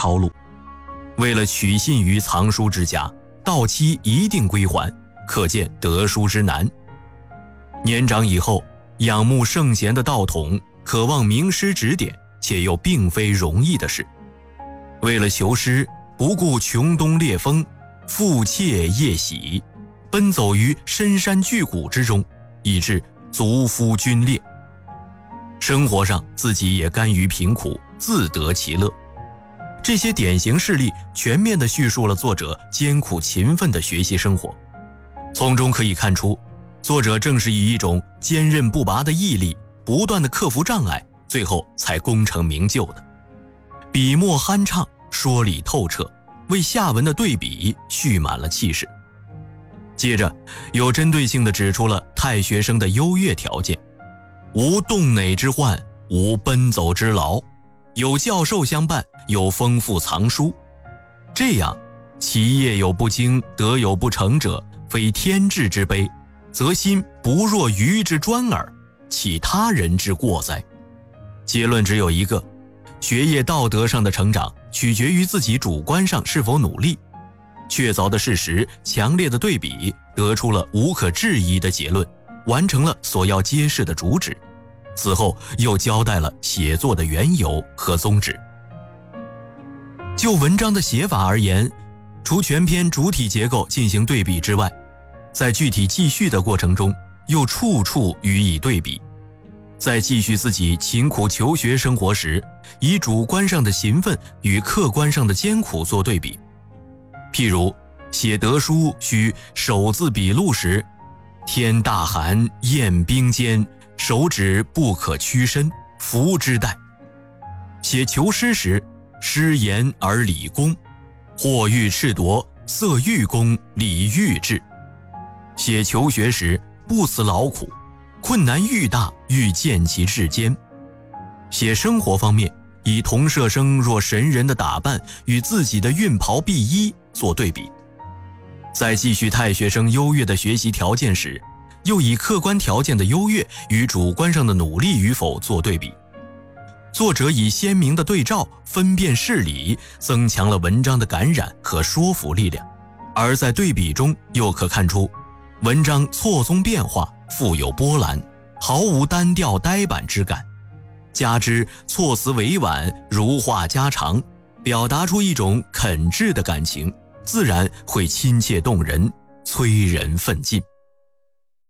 抄录。为了取信于藏书之家，到期一定归还，可见得书之难。年长以后，仰慕圣贤的道统，渴望名师指点，且又并非容易的事。为了求师，不顾穷冬烈风，腹切夜喜，奔走于深山巨谷之中，以致足肤皲裂。生活上自己也甘于贫苦，自得其乐。这些典型事例全面地叙述了作者艰苦勤奋的学习生活，从中可以看出，作者正是以一种坚韧不拔的毅力，不断地克服障碍，最后才功成名就的。笔墨酣畅，说理透彻，为下文的对比蓄满了气势。接着有针对性地指出了太学生的优越条件：无动馁之患，无奔走之劳，有教授相伴，有丰富藏书。这样，其业有不精，德有不成者，非天志之悲，则心不若愚之专耳，岂他人之过哉？结论只有一个：学业道德上的成长取决于自己主观上是否努力。确凿的事实，强烈的对比，得出了无可置疑的结论，完成了所要揭示的主旨。此后又交代了写作的缘由和宗旨。就文章的写法而言，除全篇主体结构进行对比之外，在具体记叙的过程中又处处予以对比。在记叙自己勤苦求学生活时，以主观上的勤奋与客观上的艰苦做对比。譬如写得书需手字笔录时，天大寒，雁冰坚，手指不可屈伸，服之待。写求师时，诗言而理工，或欲赤夺，色欲工，理欲治。写求学时，不辞劳苦，困难愈大，愈见其至坚。写生活方面，以同舍生若神人的打扮与自己的运袍敝衣做对比。在记叙太学生优越的学习条件时，又以客观条件的优越与主观上的努力与否做对比。作者以鲜明的对照分辨事理，增强了文章的感染和说服力量。而在对比中又可看出，文章错综变化，富有波澜，毫无单调呆板之感。加之措辞委婉，如话家常，表达出一种恳挚的感情，自然会亲切动人，催人奋进。